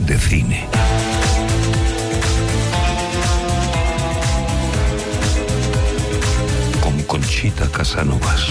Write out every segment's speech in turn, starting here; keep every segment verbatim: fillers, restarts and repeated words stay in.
de cine. Con Conchita Casanovas.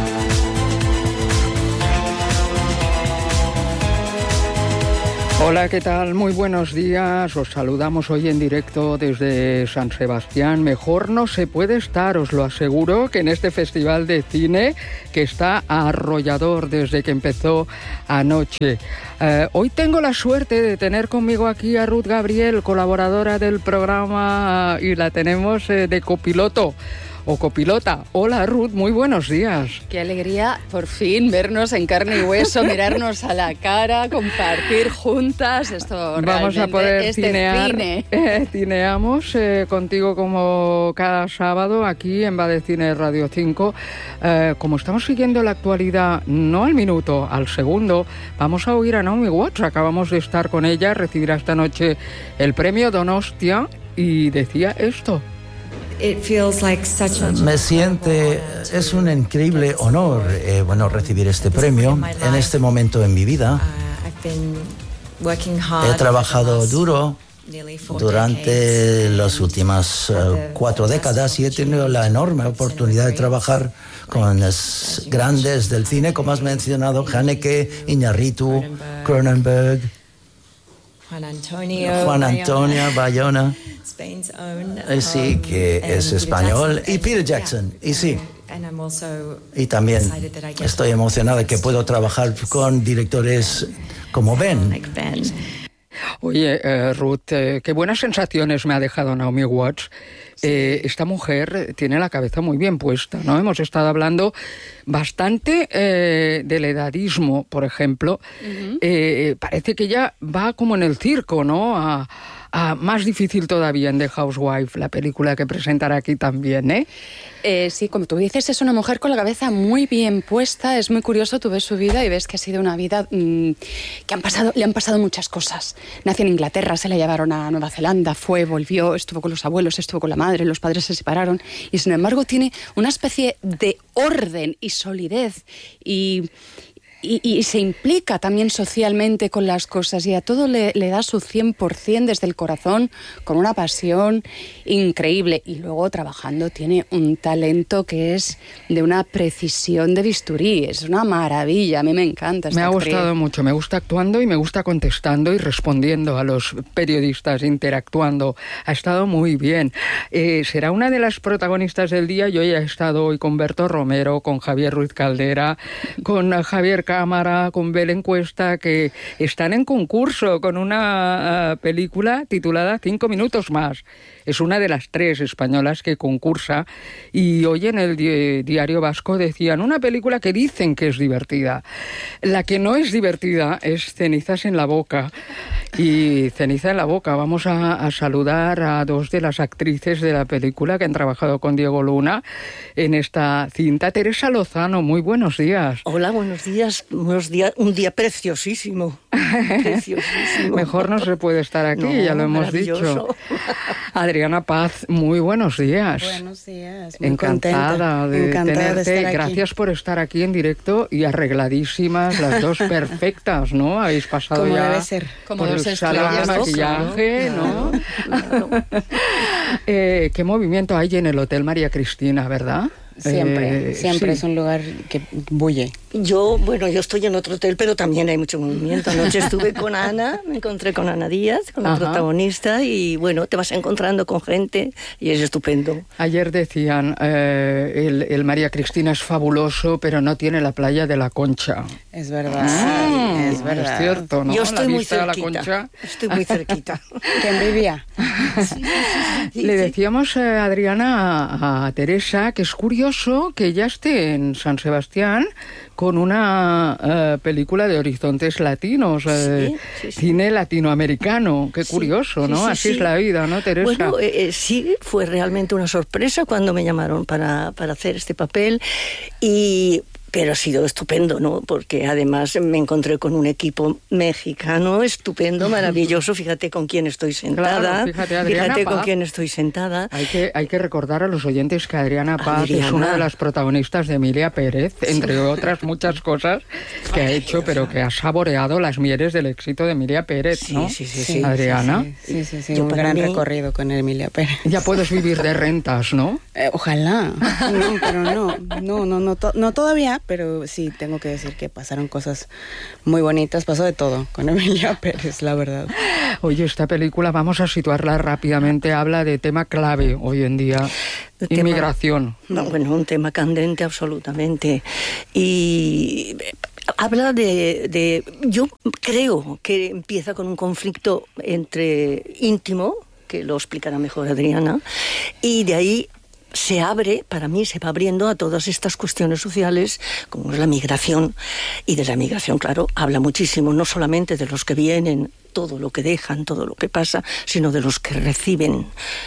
Hola, ¿qué tal? Muy buenos días. Os saludamos hoy en directo desde San Sebastián. Mejor no se puede estar, os lo aseguro, que en este festival de cine que está arrollador desde que empezó anoche. Eh, hoy tengo la suerte de tener conmigo aquí a Ruth Gabriel, colaboradora del programa, y la tenemos eh, de copiloto. O copilota. Hola Ruth, muy buenos días. Qué alegría por fin vernos en carne y hueso, mirarnos a la cara, compartir juntas. Esto vamos a poder es cinear. Cine. Eh, cineamos eh, contigo como cada sábado aquí en Va de Cine Radio cinco. Eh, como estamos siguiendo la actualidad, no al minuto, al segundo, vamos a oír a Naomi Watts. Acabamos de estar con ella, recibirá esta noche el premio Donostia y decía esto. Me siente, es un increíble honor, eh, bueno, recibir este premio en este momento en mi vida. He trabajado duro durante las últimas uh, cuatro décadas y he tenido la enorme oportunidad de trabajar con los grandes del cine, como has mencionado, Haneke, Iñárritu, Cronenberg, Juan Antonio, Juan Antonio Bayona, eh, sí, que es español, y Peter Jackson, y sí. Y también estoy emocionada que puedo trabajar con directores como Ben. Oye, eh, Ruth, eh, qué buenas sensaciones me ha dejado Naomi Watts. Eh, esta mujer tiene la cabeza muy bien puesta, ¿no? Hemos estado hablando bastante eh, del edadismo, por ejemplo. Uh-huh. Eh, parece que ella va como en el circo, ¿no? A, a más difícil todavía en The Housewife, la película que presentará aquí también, ¿eh? Eh, sí, como tú dices, es una mujer con la cabeza muy bien puesta. Es muy curioso, tú ves su vida y ves que ha sido una vida mmm, que han pasado, le han pasado muchas cosas. Nació en Inglaterra, se la llevaron a Nueva Zelanda, fue, volvió, estuvo con los abuelos, estuvo con la madre, los padres se separaron y sin embargo tiene una especie de orden y solidez y... Y, y se implica también socialmente con las cosas y a todo le, le da su cien por ciento desde el corazón, con una pasión increíble. Y luego trabajando tiene un talento que es de una precisión de bisturí. Es una maravilla, a mí me encanta esta Me ha actriz. gustado mucho, me gusta actuando y me gusta contestando y respondiendo a los periodistas, interactuando. Ha estado muy bien. Eh, será una de las protagonistas del día. Yo ya he estado hoy con Berto Romero, con Javier Ruiz Caldera, con Javier Cámara, con Belén Cuesta, que están en concurso con una uh, película titulada Cinco minutos más. Es una de las tres españolas que concursa y hoy en el di- Diario Vasco decían una película que dicen que es divertida. La que no es divertida es Cenizas en la boca. Y Ceniza en la boca. Vamos a, a saludar a dos de las actrices de la película que han trabajado con Diego Luna en esta cinta. Teresa Lozano, muy buenos días. Hola, buenos días. Buenos días. Un día preciosísimo. Preciosísimo. Mejor no se puede estar aquí, no, ya lo hemos dicho. Adriana Paz, muy buenos días. Buenos días. Muy encantada contenta, de encantada tenerte. de estar aquí. Gracias por estar aquí en directo y arregladísimas, las dos perfectas, ¿no? Habéis pasado Como ya debe ser. Como por el salón de maquillaje, ¿no? Claro, claro. eh, ¿Qué movimiento hay en el Hotel María Cristina, verdad? Siempre, eh, siempre sí. es un lugar que bulle. Yo, bueno, yo estoy en otro hotel, pero también hay mucho movimiento. Anoche estuve con Ana, me encontré con Ana Díaz, con la Ajá. protagonista, y bueno, te vas encontrando con gente y es estupendo. Ayer decían, eh, el, el María Cristina es fabuloso, pero no tiene la playa de la Concha. Es verdad, Ah, es verdad. Es cierto, ¿no? Yo estoy la muy vista de la cerquita. Concha. Estoy muy cerquita. ¡Qué envidia! Sí, sí, sí, sí, Le sí. decíamos, eh, Adriana, a, a Teresa, que es curioso que ella esté en San Sebastián con una eh, película de horizontes latinos, eh, Sí, sí, sí. cine latinoamericano. Qué Sí, curioso, sí, ¿no? sí, Así sí. es la vida, ¿no, Teresa? Bueno, eh, eh, sí, fue realmente una sorpresa cuando me llamaron para, para hacer este papel y pero ha sido estupendo, ¿no? Porque además me encontré con un equipo mexicano estupendo, maravilloso. Fíjate con quién estoy sentada. Claro, fíjate, Adriana fíjate con Paz. quién estoy sentada. Hay que, hay que recordar a los oyentes que Adriana Paz Adriana. es una de las protagonistas de Emilia Pérez, entre otras muchas cosas que ha hecho, pero que ha saboreado las mieles del éxito de Emilia Pérez, Sí, ¿no? sí, sí, sí. Adriana, Sí, sí, sí, Yo un para gran mí- recorrido con Emilia Pérez. ya puedes vivir de rentas, ¿no? Eh, ojalá. No, pero no, no, no, no, to- no todavía, pero sí tengo que decir que pasaron cosas muy bonitas, pasó de todo con Emilia Pérez, la verdad. Oye, esta película, vamos a situarla rápidamente, habla de tema clave hoy en día, El tema- inmigración. No, bueno, un tema candente absolutamente. Y habla de, de... Yo creo que empieza con un conflicto entre íntimo, que lo explicará mejor Adriana, y de ahí se abre, para mí se va abriendo a todas estas cuestiones sociales, como es la migración. Y de la migración, claro, habla muchísimo, no solamente de los que vienen, todo lo que dejan, todo lo que pasa, sino de los que reciben,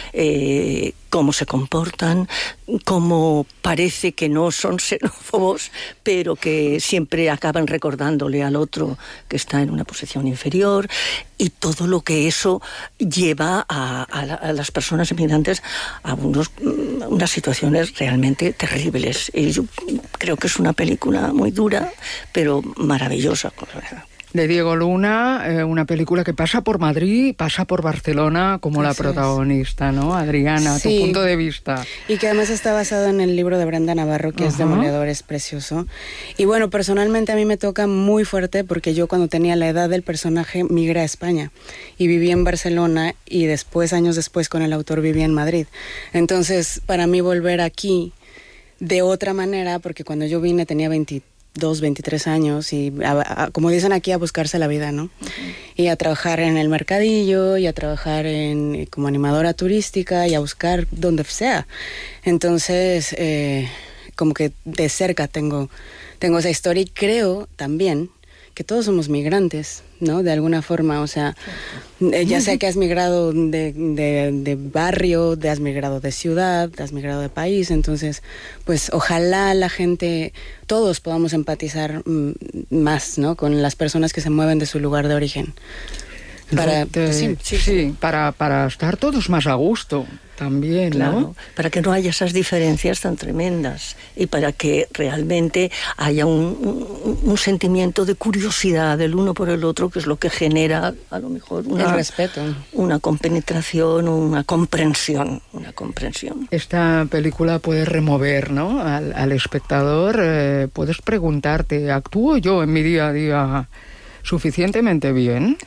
eh, cómo se comportan, cómo parece que no son xenófobos, pero que siempre acaban recordándole al otro que está en una posición inferior, y todo lo que eso lleva a, a, la, a las personas emigrantes a unos, unas situaciones realmente terribles. Y yo creo que es una película muy dura, pero maravillosa. De Diego Luna, eh, una película que pasa por Madrid, pasa por Barcelona como la Eso es. protagonista, ¿no? Adriana, Sí. tu punto de vista. Y que además está basado en el libro de Brenda Navarro, que es Ajá. demoledor, es precioso. Y bueno, personalmente a mí me toca muy fuerte porque yo cuando tenía la edad del personaje migré a España y viví en Barcelona y después, años después, con el autor viví en Madrid. Entonces, para mí volver aquí de otra manera, porque cuando yo vine tenía veintidós, veintitrés años y a, a, como dicen aquí, a buscarse la vida, ¿no? Uh-huh. Y a trabajar en el mercadillo y a trabajar en, como animadora turística y a buscar donde sea. Entonces, eh, como que de cerca tengo, tengo esa historia y creo también que todos somos migrantes, ¿no? De alguna forma, o sea, eh, ya sea que has migrado de, de, de barrio, de has migrado de ciudad, has migrado de país, entonces, pues ojalá la gente, todos podamos empatizar mm, más, ¿no? Con las personas que se mueven de su lugar de origen. Para, te, sí, sí, sí, para, para estar todos más a gusto también, claro, ¿no? Para que no haya esas diferencias tan tremendas y para que realmente haya un, un, un sentimiento de curiosidad del uno por el otro, que es lo que genera a lo mejor una, el respeto, una compenetración, una comprensión, una comprensión. Esta película puede remover, ¿no? Al, al espectador, eh, puedes preguntarte, ¿actúo yo en mi día a día suficientemente bien?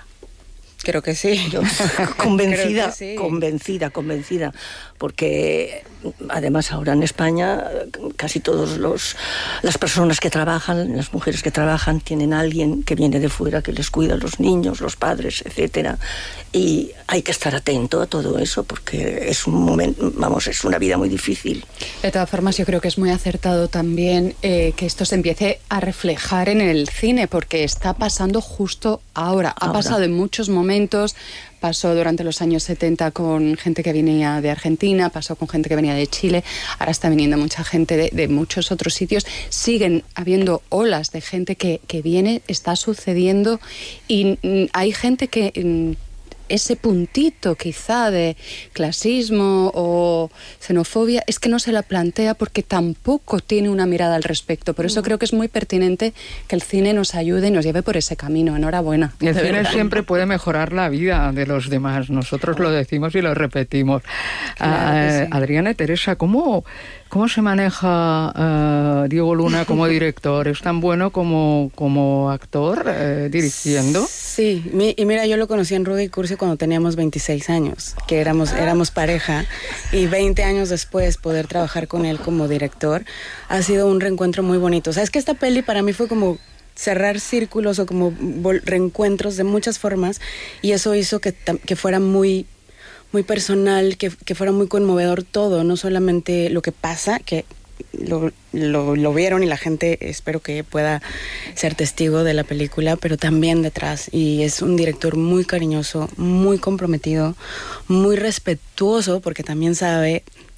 Creo que sí. Yo, convencida, que sí. convencida, convencida, porque además ahora en España casi todos los las personas que trabajan, las mujeres que trabajan, tienen a alguien que viene de fuera que les cuida a los niños, los padres, etcétera, y hay que estar atento a todo eso porque es un momento, vamos, es una vida muy difícil. De todas formas, yo creo que es muy acertado también eh, que esto se empiece a reflejar en el cine, porque está pasando justo ahora. Ha ahora. pasado en muchos momentos. Pasó durante los años setenta con gente que venía de Argentina, pasó con gente que venía de Chile, ahora está viniendo mucha gente de, de muchos otros sitios. Siguen habiendo olas de gente que, que viene, está sucediendo y mm, hay gente que... Mm, ese puntito quizá de clasismo o xenofobia es que no se la plantea porque tampoco tiene una mirada al respecto. Por eso mm. creo que es muy pertinente que el cine nos ayude y nos lleve por ese camino. Enhorabuena. El cine verdad. Siempre puede mejorar la vida de los demás. Nosotros lo decimos y lo repetimos. Claro uh, sí. Adriana y Teresa, ¿cómo, cómo se maneja uh, Diego Luna como director? ¿Es tan bueno como, como actor uh, dirigiendo? Sí, mi, y mira, yo lo conocí en Rudy Cursi cuando teníamos veintiséis años, que éramos, éramos pareja, y veinte años después poder trabajar con él como director ha sido un reencuentro muy bonito. O sea, es que esta peli para mí fue como cerrar círculos o como reencuentros de muchas formas, y eso hizo que, que fuera muy, muy personal, que, que fuera muy conmovedor todo, no solamente lo que pasa, que Lo, lo, lo vieron y la gente espero que pueda ser testigo de la película, pero también detrás, y es un director muy cariñoso, muy comprometido, muy respetuoso, porque también sabe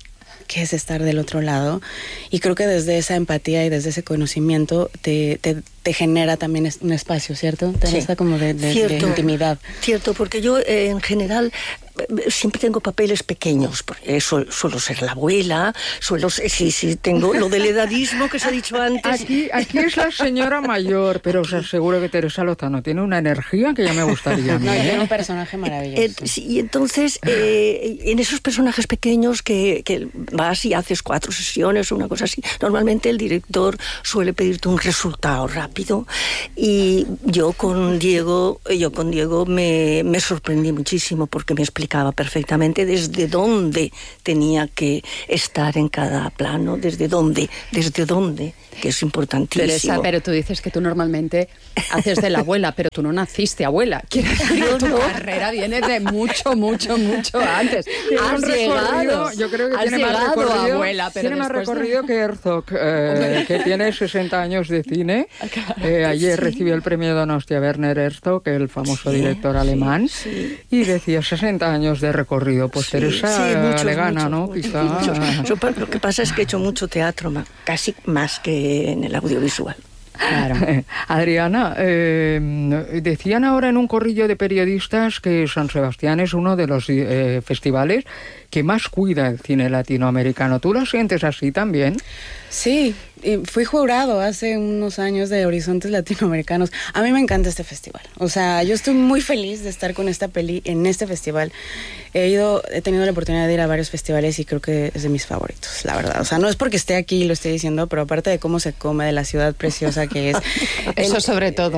qué es estar del otro lado. Y creo que desde esa empatía y desde ese conocimiento te, te, te genera también un espacio, ¿cierto? Te Sí. da como de, de, Cierto, de intimidad. Cierto, porque yo eh, en general eh, siempre tengo papeles pequeños, porque su, suelo ser la abuela, suelo ser, sí, sí, tengo lo del edadismo que se ha dicho antes. Aquí, aquí es la señora mayor, pero os aseguro que Teresa Lozano tiene una energía que ya me gustaría a mí, No, ¿eh? tiene un personaje maravilloso. Eh, sí, y entonces, eh, en esos personajes pequeños que, que vas y haces cuatro sesiones o una cosa así, normalmente el director suele pedirte un resultado rápido, y yo con Diego, yo con Diego me, me sorprendí muchísimo porque me explicaba perfectamente desde dónde tenía que estar en cada plano, desde dónde, desde dónde, que es importantísimo. Teresa, pero tú dices que tú normalmente haces de la abuela, pero tú no naciste abuela. Quiero decir, tu no. carrera viene de mucho, mucho, mucho antes. Tiene Has un recorrido, llegado, yo creo que has tiene más llegado, recorrido, abuela, pero tiene más después de- recorrido que Herzog, eh, que tiene sesenta años de cine. Eh, ayer recibió el premio Donostia Werner Herzog, el famoso Sí, director alemán, sí. y decía sesenta años de recorrido. Pues Sí, Teresa sí, muchos, le gana, muchos, ¿no? muchos, Quizá. muchos. Yo, lo que pasa es que he hecho mucho teatro, ma- casi más que en el audiovisual. Claro. Adriana, eh, decían ahora en un corrillo de periodistas que San Sebastián es uno de los eh, festivales que más cuida el cine latinoamericano. ¿Tú lo sientes así también? Sí, y fui jurado hace unos años de Horizontes Latinoamericanos. A mí me encanta este festival. O sea, yo estoy muy feliz de estar con esta peli en este festival. He ido, he tenido la oportunidad de ir a varios festivales y creo que es de mis favoritos, la verdad. O sea, no es porque esté aquí y lo esté diciendo, pero aparte de cómo se come, de la ciudad preciosa que es. Eso sobre todo.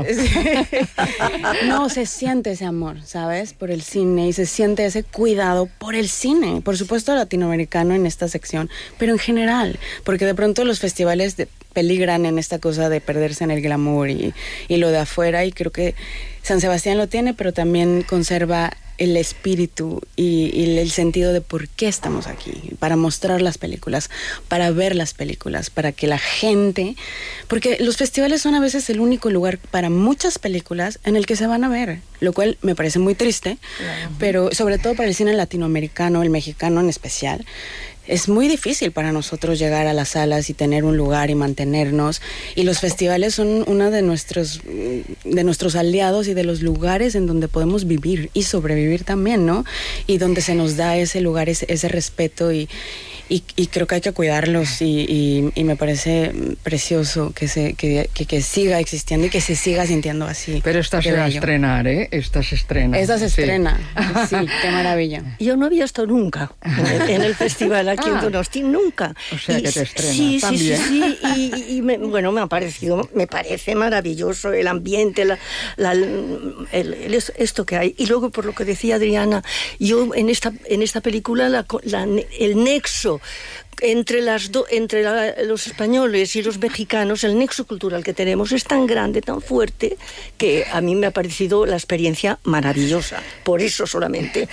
No, se siente ese amor, ¿sabes? Por el cine, y se siente ese cuidado por el cine. Por supuesto latinoamericano en esta sección, pero en general, porque de pronto los festivales de, peligran en esta cosa de perderse en el glamour y, y lo de afuera, y creo que San Sebastián lo tiene, pero también conserva el espíritu y, y el sentido de por qué estamos aquí, para mostrar las películas, para ver las películas, para que la gente, porque los festivales son a veces el único lugar para muchas películas en el que se van a ver, lo cual me parece muy triste, claro. Pero sobre todo para el cine latinoamericano, el mexicano en especial, es muy difícil para nosotros llegar a las salas y tener un lugar y mantenernos, y los festivales son uno de nuestros de nuestros aliados y de los lugares en donde podemos vivir y sobrevivir también, ¿no? Y donde se nos da ese lugar, ese, ese respeto, y, y, y creo que hay que cuidarlos, y, y, y me parece precioso que, se, que, que, que siga existiendo y que se siga sintiendo así. Pero esta se va a estrenar, ¿eh? Esta se estrena. Esta se sí. estrena, sí, qué maravilla. Yo no había estado nunca en el, en el festival aquí ah, en Donosti, nunca. O sea y, que te estrenas sí, también. Sí, sí, sí, y, y me, bueno, me ha parecido, me parece maravilloso el ambiente, la, la, el, el, esto que hay. Y luego, por lo que decía Adriana, yo en esta, en esta película, la, la, el nexo entre, las do, entre la, los españoles y los mexicanos, el nexo cultural que tenemos es tan grande, tan fuerte, que a mí me ha parecido la experiencia maravillosa. Por eso solamente.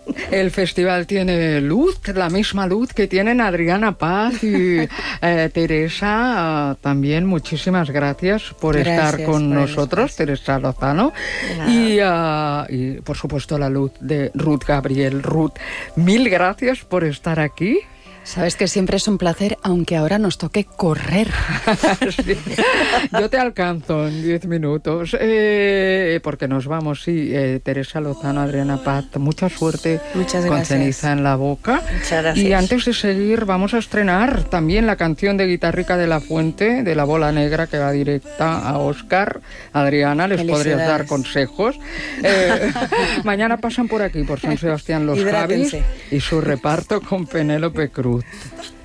El festival tiene luz, la misma luz que tienen Adriana Paz y eh, Teresa. También muchísimas gracias por gracias estar con nosotros, Teresa Lozano. Y, uh, y por supuesto la luz de Ruth Gabriel. Ruth, mil gracias por estar aquí. Sabes que siempre es un placer, aunque ahora nos toque correr. Sí. Yo te alcanzo en diez minutos, eh, porque nos vamos, sí. Eh, Teresa Lozano, Adriana Paz, mucha suerte. Muchas con gracias. Ceniza en la boca. Muchas gracias. Y antes de seguir, vamos a estrenar también la canción de Guitarrica de la Fuente, de La Bola Negra, que va directa a Óscar. Adriana, les podrías dar consejos. Eh, mañana pasan por aquí, por San Sebastián, los Javis y su reparto con Penélope Cruz.